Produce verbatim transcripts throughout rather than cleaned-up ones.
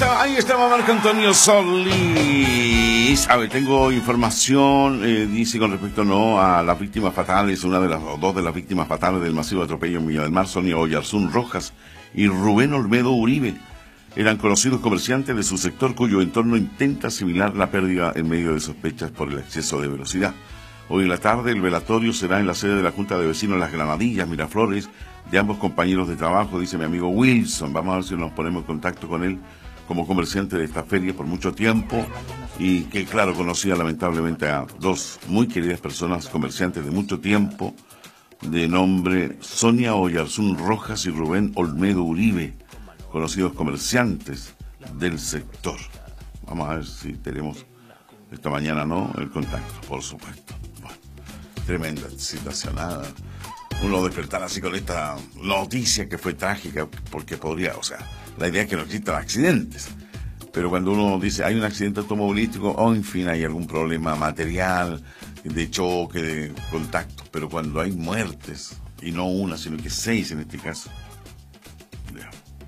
está, ahí estaba Marco Antonio Solís. A ver, tengo información, eh, dice con respecto no a las víctimas fatales, una de las, o dos de las víctimas fatales del masivo atropello en Viña del Mar, Sonia Oyarzún Rojas y Rubén Olmedo Uribe. Eran conocidos comerciantes de su sector cuyo entorno intenta asimilar la pérdida en medio de sospechas por el exceso de velocidad. Hoy en la tarde el velatorio será en la sede de la Junta de Vecinos Las Granadillas, Miraflores, de ambos compañeros de trabajo, dice mi amigo Wilson. Vamos a ver si nos ponemos en contacto con él como comerciante de esta feria por mucho tiempo y que, claro, conocía lamentablemente a dos muy queridas personas, comerciantes de mucho tiempo, de nombre Sonia Oyarzún Rojas y Rubén Olmedo Uribe, conocidos comerciantes del sector. Vamos a ver si tenemos esta mañana, ¿no?, el contacto, por supuesto. Bueno, tremenda situación, ¿eh? Uno despertar así con esta noticia que fue trágica, porque podría, o sea, la idea es que no existan accidentes, pero cuando uno dice hay un accidente automovilístico, o en fin, hay algún problema material, de choque, de contacto, pero cuando hay muertes, y no una, sino que seis en este caso, bueno,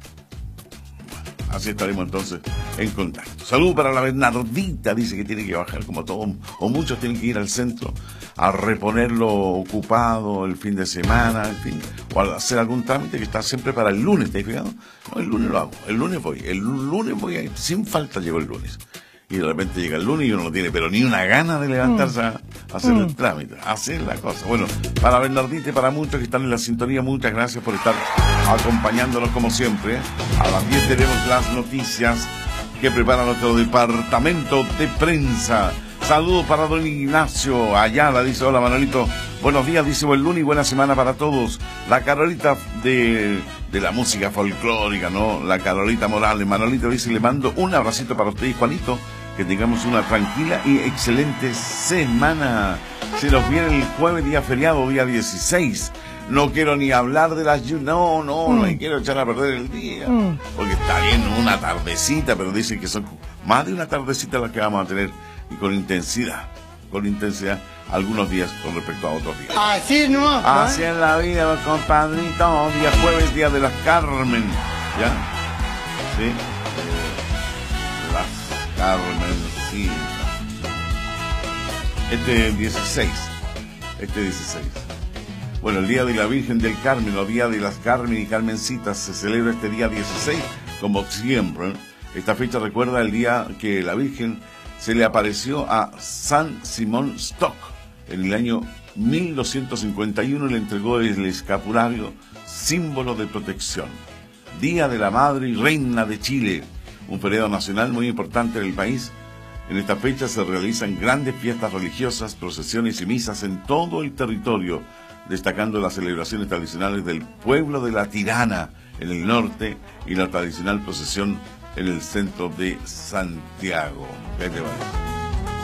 así estaremos entonces en contacto. Salud para la Bernardita, dice que tiene que bajar como todos, o muchos tienen que ir al centro a reponerlo ocupado el fin de semana, en fin, o a hacer algún trámite que está siempre para el lunes, ¿te has fijado? No, el lunes lo hago, el lunes voy, el lunes voy a ir, sin falta llego el lunes. Y de repente llega el lunes y uno no tiene pero ni una gana de levantarse a, a hacer mm. el trámite, a hacer la cosa. Bueno, para Bernardita y para muchos que están en la sintonía, muchas gracias por estar acompañándonos como siempre. A las diez tenemos las noticias que prepara nuestro departamento de prensa. Saludos para don Ignacio Ayala, dice hola Manolito, buenos días, dice buen lunes y buena semana para todos. La Carolita de, de la música folclórica, ¿no? La Carolita Morales, Manolito dice, le mando un abracito para usted y Juanito, que tengamos una tranquila y excelente semana. Se nos viene el jueves, día feriado, día dieciséis. No quiero ni hablar de las lluvias, no, no, mm. no me quiero echar a perder el día, mm. porque está bien una tardecita, pero dicen que son más de una tardecita las que vamos a tener. Y con intensidad, con intensidad, algunos días con respecto a otros días. Así no. Así es la vida, compadrito. Día jueves, día de las Carmen. ¿Ya? Sí. Eh, las Carmen, sí. Este dieciséis. Este dieciséis. Bueno, el día de la Virgen del Carmen, o día de las Carmen y Carmencitas, se celebra este día dieciséis, como siempre. Esta fecha recuerda el día que la Virgen se le apareció a San Simón Stock en el año mil doscientos cincuenta y uno y le entregó el escapulario, símbolo de protección. Día de la Madre y Reina de Chile, un feriado nacional muy importante en el país. En esta fecha se realizan grandes fiestas religiosas, procesiones y misas en todo el territorio, destacando las celebraciones tradicionales del pueblo de La Tirana en el norte y la tradicional procesión en el centro de Santiago. ¿Qué te parece?